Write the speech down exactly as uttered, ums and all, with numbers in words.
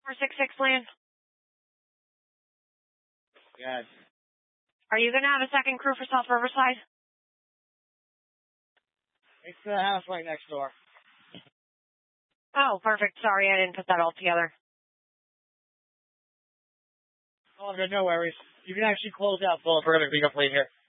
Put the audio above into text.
four six six land. Yes. Are you going to have a second crew for South Riverside? It's the house right next door. Oh, perfect. Sorry, I didn't put that all together. Oh, good. No worries. You can actually close out full. We're going to be complete here.